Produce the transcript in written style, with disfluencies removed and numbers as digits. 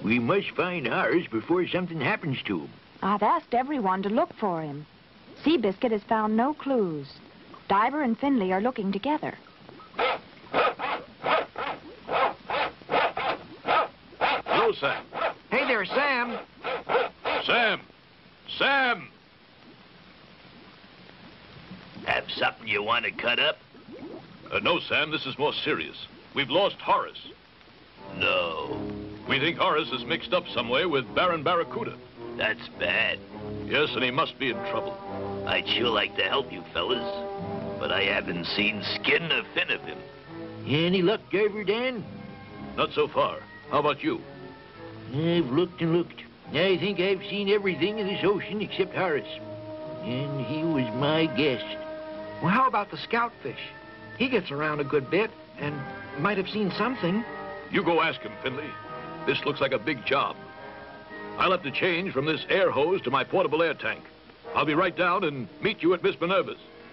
We must find ours before something happens to him. I've asked everyone to look for him. Seabiscuit has found no clues. Diver and Finley are looking together. Hello, Sam. Hey there, Sam. Sam! Sam! Have something you want to cut up? No, Sam, this is more serious. We've lost Horace. No. We think Horace is mixed up some way with Baron Barracuda. That's bad. Yes, and he must be in trouble. I'd sure like to help you fellas, but I haven't seen skin or fin of him. Any luck, Diver Dan? Not so far. How about you? I've looked and looked. I think I've seen everything in this ocean except Horace. And he was my guest. Well, how about the scoutfish? He gets around a good bit and might have seen something. You go ask him, Finley. This looks like a big job. I'll have to change from this air hose to my portable air tank. I'll be right down and meet you at Miss Minerva's.